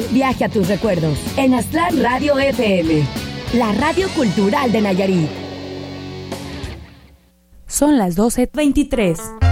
viaje a tus recuerdos en Aztlán Radio FM, la radio cultural de Nayarit. Son las 12:23.